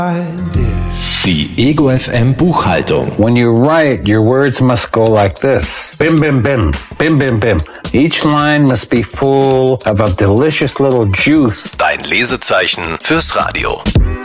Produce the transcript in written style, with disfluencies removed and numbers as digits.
Die Ego FM Buchhaltung. When you write, your words must go like this. Bim, bim, bim. Bim, bim, bim. Each line must be full of a delicious little juice. Dein Lesezeichen fürs Radio.